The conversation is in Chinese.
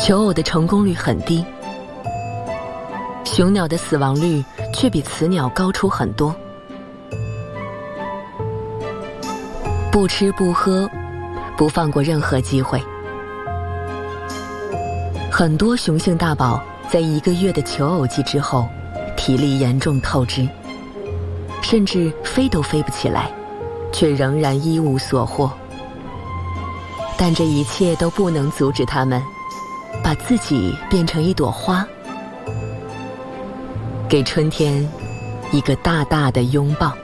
求偶的成功率很低，雄鸟的死亡率却比雌鸟高出很多。不吃不喝，不放过任何机会。很多雄性大宝在1个月的求偶季之后，体力严重透支，甚至飞都飞不起来，却仍然一无所获。但这一切都不能阻止他们把自己变成一朵花，给春天一个大大的拥抱。